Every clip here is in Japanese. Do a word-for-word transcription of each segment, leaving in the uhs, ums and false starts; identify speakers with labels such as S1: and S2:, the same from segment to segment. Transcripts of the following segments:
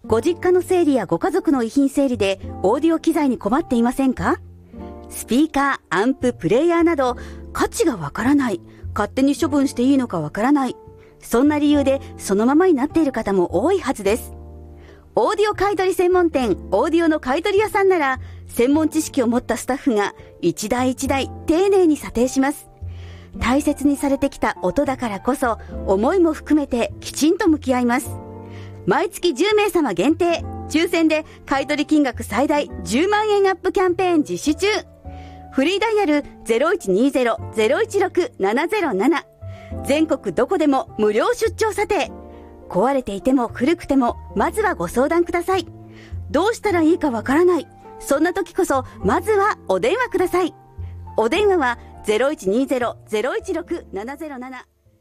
S1: ご実家の整理やご家族の遺品整理でオーディオ機材に困っていませんか？スピーカー、アンプ、プレイヤーなど価値がわからない、勝手に処分していいのかわからない、そんな理由でそのままになっている方も多いはずです。オーディオ買取専門店オーディオの買取屋さんなら、専門知識を持ったスタッフが一台一台丁寧に査定します。大切にされてきた音だからこそ、思いも含めてきちんと向き合います。毎月じゅうめいさま限定、抽選で買取金額最大じゅうまんえんアップキャンペーン実施中。フリーダイヤル ゼロいちにゼロ ゼロいちろく ななゼロなな。全国どこでも無料出張査定。壊れていても古くても、まずはご相談ください。どうしたらいいかわからない。そんな時こそ、まずはお電話ください。お電話は ゼロいちにゼロ ゼロいちろく ななゼロなな。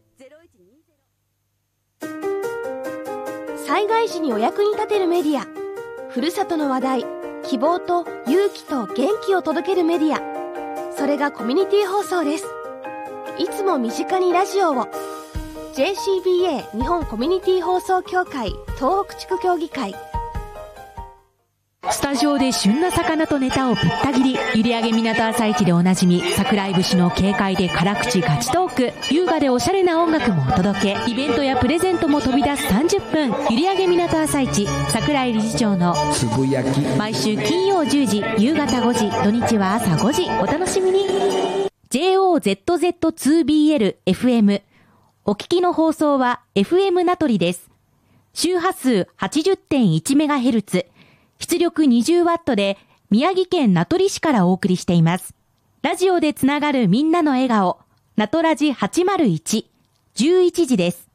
S2: 災害時にお役に立てるメディア、ふるさとの話題、希望と勇気と元気を届けるメディア、それがコミュニティ放送です。いつも身近にラジオを。 ジェーシービーエー 日本コミュニティ放送協会東北地区協議会。
S3: スタジオで旬な魚とネタをぶった切り、閖上港朝市でおなじみ桜井節の軽快で辛口ガチトーク、優雅でおしゃれな音楽もお届け、イベントやプレゼントも飛び出すさんじゅっぷん、閖上港朝市桜井理事長のつぶやき、毎週金曜じゅうじ、夕方ごじ、土日は朝ごじ、お楽しみに。 ジェイオーゼットゼットツービーエルエフエム、 お聞きの放送は エフエム 名取です。周波数 はちじゅってんいちメガヘルツ、出力 にじゅうワット で宮城県名取市からお送りしています。ラジオでつながるみんなの笑顔、名取ラジはちまるいち、じゅういちじです。